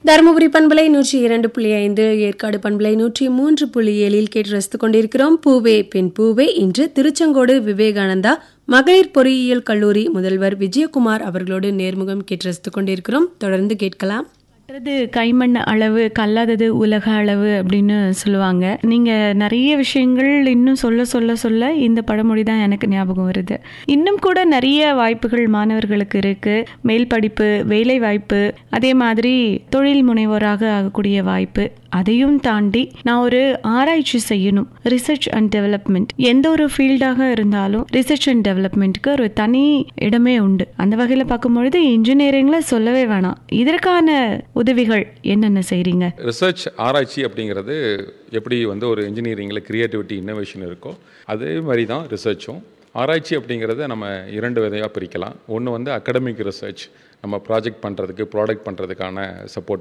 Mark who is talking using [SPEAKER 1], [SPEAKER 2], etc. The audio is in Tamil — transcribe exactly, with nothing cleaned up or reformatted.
[SPEAKER 1] தருமபுரி பண்பலை நூற்றி இரண்டு புள்ளி ஐந்து, ஏற்காடு பண்பலை நூற்றி மூன்று புள்ளி ஏழில் கேட்டு ரசித்துக் கொண்டிருக்கிறோம். பூவே பெண் பூவே. இன்று திருச்செங்கோடு விவேகானந்தா மகளிர் பொறியியல் கல்லூரி முதல்வர் விஜயகுமார் அவர்களோடு நேர்முகம் கேட்டு ரசித்துக் கொண்டிருக்கிறோம். தொடர்ந்து கேட்கலாம்.
[SPEAKER 2] கற்றது கைமண் அளவு, கல்லாதது உலக அளவு அப்படின்னு சொல்லுவாங்க. நீங்க நிறைய விஷயங்கள் இன்னும் சொல்ல சொல்ல சொல்ல இந்த பழமொழி தான் எனக்கு ஞாபகம் வருது. இன்னும் கூட நிறைய வாய்ப்புகள் மாணவர்களுக்கு இருக்கு. மேல் படிப்பு, வேலை வாய்ப்பு, அதே மாதிரி தொழில் முனைவோராக ஆகக்கூடிய வாய்ப்பு. அதையும் தாண்டி நான் ஒரு ஆராய்ச்சி செய்யணும், ரிசர்ச் அண்ட் டெவலப்மெண்ட். எந்த ஒரு ஃபீல்டாக இருந்தாலும் ரிசர்ச் அண்ட் டெவலப்மெண்ட்க்கு ஒரு தனி இடமே உண்டு. அந்த வகையில் பார்க்கும்பொழுது இன்ஜினியரிங்ல சொல்லவே வேணாம். இதற்கான உதவிகள் என்னென்ன செய்றீங்க?
[SPEAKER 3] ரிசர்ச் ஆராய்ச்சி அப்படிங்கிறது எப்படி வந்து ஒரு இன்ஜினியரிங்கில் கிரியேட்டிவிட்டி இன்னோவேஷன் இருக்கோ அதே மாதிரி தான் ரிசர்ச்சும். ஆராய்ச்சி அப்படிங்கிறத நம்ம இரண்டு விதையாக பிரிக்கலாம். ஒன்று வந்து அகடமிக் ரிசர்ச், நம்ம ப்ராஜெக்ட் பண்ணுறதுக்கு ப்ராடக்ட் பண்ணுறதுக்கான சப்போர்ட்